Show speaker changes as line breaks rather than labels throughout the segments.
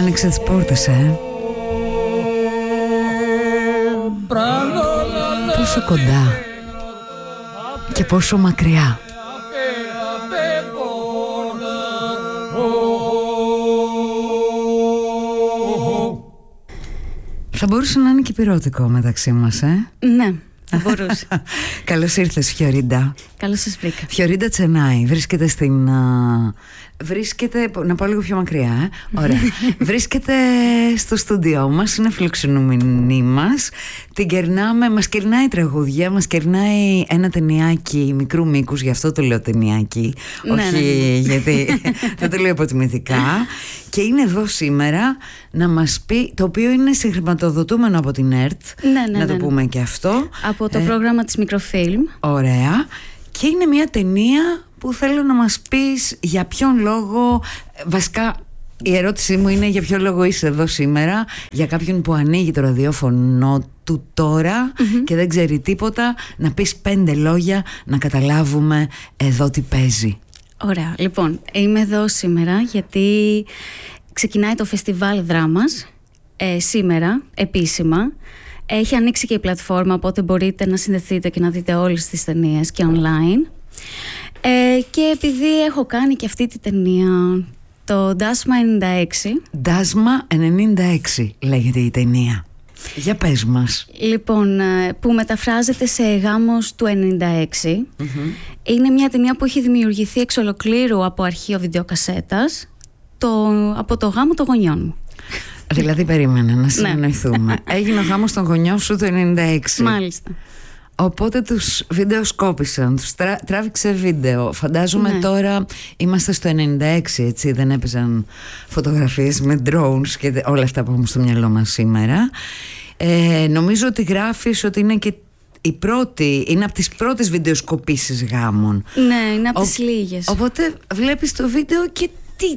άνοιξε τις πόρτες, Πόσο κοντά και πόσο μακριά. Θα μπορούσε να είναι και πυρώτικο μεταξύ μας,
Ναι, θα μπορούσε.
Καλώς ήρθες, Φιωρίντα.
Καλώς σας βρήκα.
Φιωρίντα Τσενάη βρίσκεται στην... Βρίσκεται, να πάω λίγο πιο μακριά, Ωραία. Βρίσκεται στο στούντιό μας, είναι φιλοξενούμενη μας. Την κερνάμε, μας κερνάει τραγούδια, μας κερνάει ένα ταινιάκι μικρού μήκους, γι' αυτό το λέω ταινιάκι. Όχι, γιατί δεν το λέω υποτιμητικά. Και είναι εδώ σήμερα να μας πει, το οποίο είναι συγχρηματοδοτούμενο από την ΕΡΤ. Να το πούμε και αυτό.
Από το πρόγραμμα της Μικροφίλμ.
Ωραία. Και είναι μια ταινία που θέλω να μας πεις για ποιον λόγο. Βασικά η ερώτησή μου είναι για ποιον λόγο είσαι εδώ σήμερα. Για κάποιον που ανοίγει το ραδιόφωνο του τώρα και δεν ξέρει τίποτα, να πεις 5 λόγια να καταλάβουμε εδώ τι παίζει.
Ωραία, λοιπόν, είμαι εδώ σήμερα γιατί ξεκινάει το φεστιβάλ δράμας σήμερα, επίσημα. Έχει ανοίξει και η πλατφόρμα, οπότε μπορείτε να συνδεθείτε και να δείτε όλες τις ταινίες και online. Και επειδή έχω κάνει και αυτή τη ταινία, το Ντάσμα 96.
Ντάσμα 96 λέγεται η ταινία. Για πες μας.
Λοιπόν, που μεταφράζεται σε γάμος του 96. Είναι μια ταινία που έχει δημιουργηθεί εξ ολοκλήρου από αρχείο βιντεοκασέτας, από το γάμο των γονιών μου.
Δηλαδή περίμενε να συνεννοηθούμε. Έγινε ο γάμος των γονιών σου το 96.
Μάλιστα.
Οπότε τους βιντεοσκόπησαν, τους τράβηξε βίντεο. Φαντάζομαι τώρα είμαστε στο 96, έτσι, δεν έπαιζαν φωτογραφίες με drones και όλα αυτά που έχουμε στο μυαλό μας σήμερα. Νομίζω ότι γράφεις ότι είναι και η πρώτη, είναι από τις πρώτες βιντεοσκοπήσεις γάμων.
Ναι, είναι από τις λίγες.
Οπότε βλέπεις το βίντεο και τι.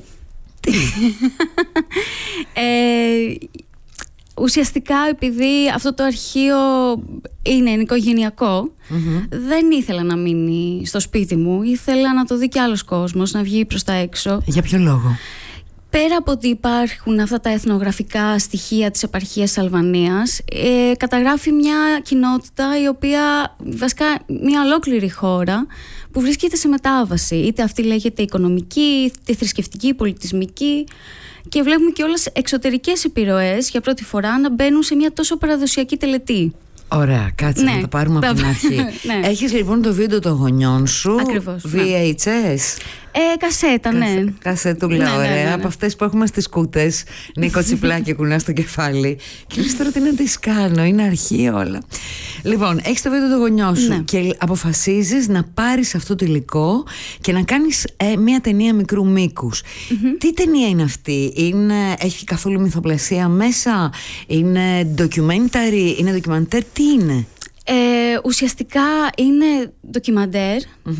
Ουσιαστικά επειδή αυτό το αρχείο είναι οικογενειακό, δεν ήθελα να μείνει στο σπίτι μου. Ήθελα να το δει κι άλλος κόσμος, να βγει προς τα έξω.
Για ποιο λόγο?
Πέρα από ότι υπάρχουν αυτά τα εθνογραφικά στοιχεία της επαρχίας Αλβανίας, καταγράφει μια κοινότητα η οποία, βασικά μια ολόκληρη χώρα που βρίσκεται σε μετάβαση. Είτε αυτή λέγεται οικονομική, είτε θρησκευτική, πολιτισμική. Και βλέπουμε και όλες εξωτερικές επιρροές για πρώτη φορά να μπαίνουν σε μια τόσο παραδοσιακή τελετή.
Ωραία, κάτσε να το πάρουμε από την αρχή. Έχεις λοιπόν το βίντεο των γονιών σου.
Ακριβώς,
VHS.
Κασέτα, ναι.
Κασέτουλα, ωραία. Από αυτές που έχουμε στις κούτες. Νίκο Τσιπλάκη, κουνά στο κεφάλι. Και λες τώρα τι να τις κάνω, είναι αρχή όλα. Λοιπόν, έχεις το βίντεο των γονιών σου και αποφασίζεις να πάρεις αυτό το υλικό και να κάνεις μια ταινία μικρού μήκους. Τι ταινία είναι αυτή? Έχει καθόλου μυθοπλασία μέσα? Είναι ντοκιμένταρι? Είναι ντοκιμαντέρ? Τι είναι?
Ουσιαστικά είναι ντοκιμαντέρ.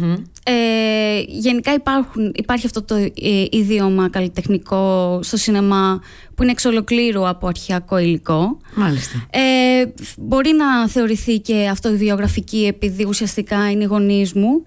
Γενικά υπάρχει αυτό το ίδιωμα καλλιτεχνικό στο σινεμά που είναι εξ ολοκλήρου από αρχαιακό υλικό.
Μάλιστα.
Μπορεί να θεωρηθεί και αυτοβιογραφική επειδή ουσιαστικά είναι οι γονείς μου.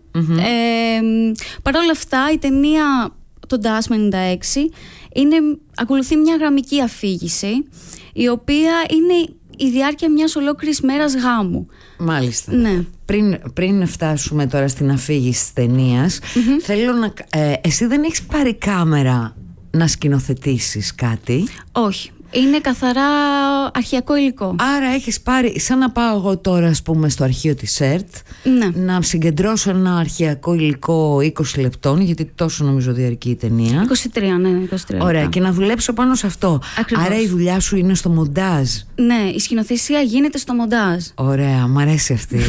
Παρ' όλα αυτά η ταινία το Ντάσμα 96 ακολουθεί μια γραμμική αφήγηση η οποία είναι η διάρκεια μιας ολόκληρης μέρας γάμου.
Μάλιστα.
Ναι.
Πριν φτάσουμε τώρα στην αφήγηση της ταινίας, θέλω να... εσύ δεν έχεις πάρει κάμερα να σκηνοθετήσεις κάτι?
Όχι. Είναι καθαρά αρχαιακό υλικό.
Άρα έχεις πάρει, σαν να πάω εγώ τώρα ας πούμε στο αρχείο της ΕΡΤ, να συγκεντρώσω ένα αρχαιακό υλικό 20 λεπτών, γιατί τόσο νομίζω διαρκεί η ταινία.
23, ναι, 23.
Ωραία, και να δουλέψω πάνω σε αυτό.
Ακριβώς.
Άρα η δουλειά σου είναι στο μοντάζ.
Ναι, η σκηνοθεσία γίνεται στο μοντάζ.
Ωραία, μ' αρέσει αυτή.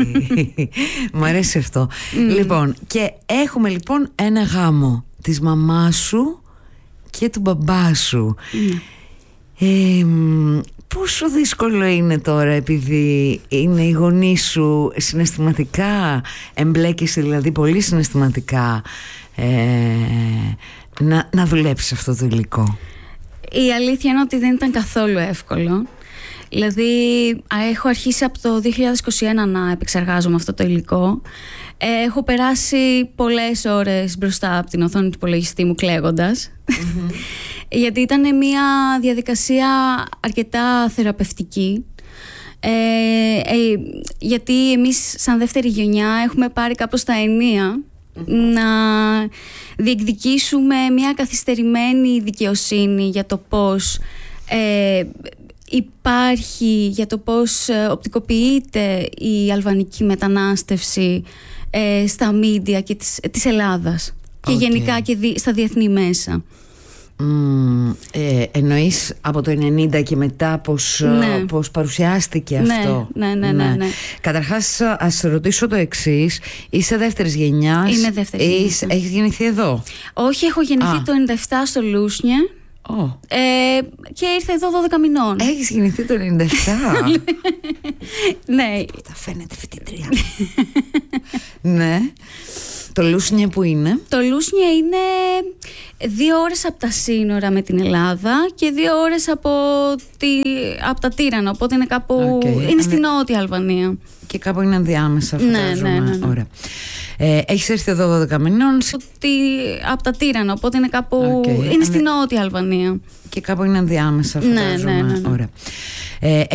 Μ' αρέσει αυτό. Λοιπόν, και έχουμε λοιπόν ένα γάμο της μαμάς σου και του μπαμπά σου. Πόσο δύσκολο είναι τώρα, επειδή είναι οι γονείς σου, συναισθηματικά εμπλέκεσαι, δηλαδή πολύ συναισθηματικά, να δουλέψεις αυτό το υλικό?
Η αλήθεια είναι ότι δεν ήταν καθόλου εύκολο. Δηλαδή έχω αρχίσει από το 2021 να επεξεργάζομαι αυτό το υλικό. Έχω περάσει πολλές ώρες μπροστά από την οθόνη του υπολογιστή μου κλαίγοντας. γιατί ήταν μια διαδικασία αρκετά θεραπευτική. Γιατί εμείς σαν δεύτερη γενιά έχουμε πάρει κάπως τα ενία να διεκδικήσουμε μια καθυστερημένη δικαιοσύνη για το πώς υπάρχει, για το πώς οπτικοποιείται η αλβανική μετανάστευση στα μίντια και της Ελλάδας και γενικά και στα διεθνή μέσα.
Εννοείς από το 90 και μετά πώς παρουσιάστηκε αυτό?
Ναι.
Καταρχάς ας ρωτήσω το εξής. Είσαι δεύτερης γενιάς?
Είμαι δεύτερης γενιάς.
Έχεις γεννηθεί εδώ?
Όχι, έχω γεννηθεί το 97 στο Λούσνιε. Και ήρθε εδώ 12 μηνών.
Έχεις γεννηθεί το 97?
Ναι.
Τα φαίνεται φοιτητρία. Ναι. Το Λούσνιε που είναι?
Το Λούσνιε είναι 2 ώρες από τα σύνορα με την Ελλάδα και 2 ώρες από τα Τύρανα. Οπότε είναι κάπου. Είναι στην νότια Αλβανία.
Και κάπου είναι ενδιάμεσα, φαντάζομαι.
Ναι.
Ωραία. Έχεις έρθει εδώ 12 μηνών.
Από τα Τύρανα. Οπότε είναι κάπου. Είναι στην νότια Αλβανία.
Και κάπου είναι ενδιάμεσα, φαντάζομαι.
Ναι.
Ωραία.